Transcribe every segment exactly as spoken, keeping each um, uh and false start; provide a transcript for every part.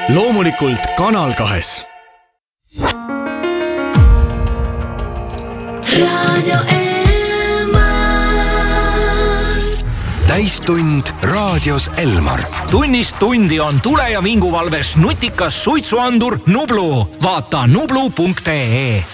loomulikult Kanal kahes. Radio täistund raadios Elmar. Tunnist tundi on tule- ja vinguvalves nutikas suitsuandur Nublu. Vaata nublu punkt ee.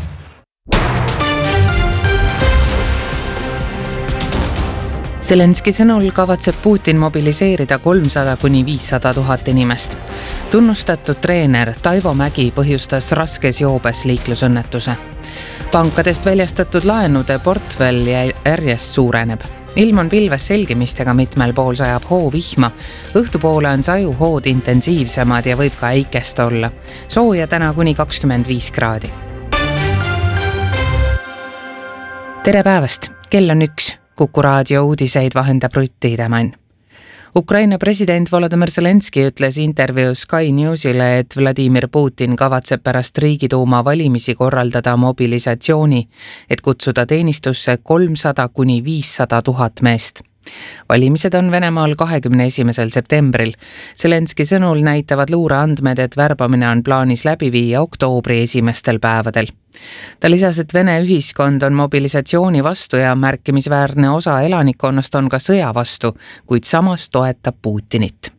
Zelenski sõnul kavatseb Putin mobiliseerida kolmsada kuni viissada tuhat inimest. Tunnustatud treener Taivo Mägi põhjustas raskes joobes liiklusõnnetuse. Pankadest väljastatud laenude portfell järjest suureneb. Ilm on pilves selgimistega, mitmel pool sajab hoo vihma. Õhtupoole on sajuhood intensiivsemad ja võib ka äikest olla. Sooja täna kuni kakskümmend viis kraadi. Tere päevast, kell on üks. Kuku raadio uudiseid vahendab Rutt Tiidemann. Ukraina president Volodymyr Zelenski ütles intervjuus Sky Newsile, et Vladimir Putin kavatseb pärast Riigiduuma valimisi korraldada mobilisatsiooni, et kutsuda teenistusse kolmsada kuni viissada tuhat meest. Valimised on Venemaal kahekümne esimesel septembril. Zelenski sõnul näitavad luureandmed, et värbamine on plaanis läbi viia oktoobri esimestel päevadel. Ta lisas, et Vene ühiskond on mobilisatsiooni vastu ja märkimisväärne osa elanikkonnast on ka sõja vastu, kuid samas toetab Putinit.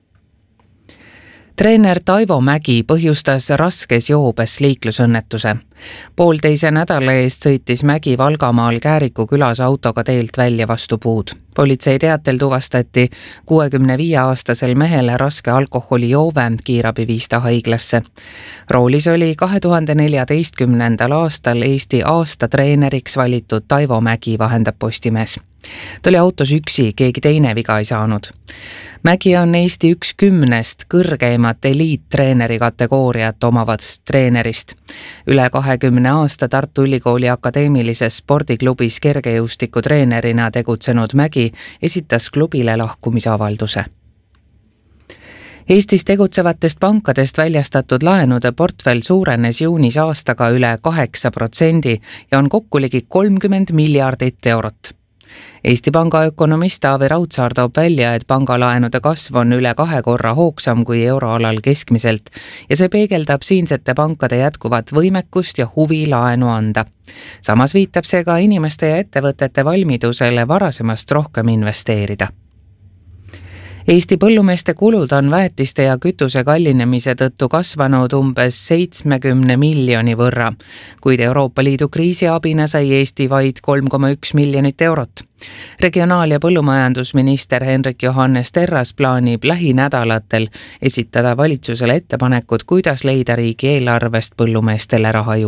Treener Taivo Mägi põhjustas raskes joobes liiklusõnnetuse. Poolteise nädala eest sõitis Mägi Valgamaal Kääriku külas autoga teelt välja vastu puud. Politsei teatel tuvastati kuuekümne viie aastasel mehele raske alkoholijoove, kiirabi viis ta haiglasse. Roolis oli kahe tuhande neljateistkümnendal aastal Eesti aasta treeneriks valitud Taivo Mägi, vahendab Postimees. Ta oli autos üksi, keegi teine viga ei saanud. Mägi on Eesti üks kümnest kõrgeimat eliittreeneri kategooriat omavast treenerist. Üle kahekümne aasta Tartu Ülikooli akadeemilises spordiklubis kergejõustiku treenerina tegutsenud Mägi esitas klubile lahkumisavalduse. Eestis tegutsevatest pankadest väljastatud laenude portfell suurenes juunis aastaga üle kaheksa protsendi ja on kokku ligi kolmkümmend miljardit eurot. Eesti Panga ökonomist Taavi Raudsaar toob välja, et pangalaenude kasv on üle kahe korra hoogsam kui euroalal keskmiselt ja see peegeldab siinsete pankade jätkuvat võimekust ja huvi laenu anda. Samas viitab see ka inimeste ja ettevõtete valmidusele varasemast rohkem investeerida. Eesti põllumeeste kulud on väetiste ja kütuse kallinemise tõttu kasvanud umbes seitsmekümne miljoni võrra, kuid Euroopa Liidu kriisiabina sai Eesti vaid kolm koma üks miljonit eurot. Regionaal- ja põllumajandusminister Hendrik Johannes Terras plaanib lähinädalatel esitada valitsusele ettepanekud, kuidas leida riigi eelarvest põllumeestele raha juurde.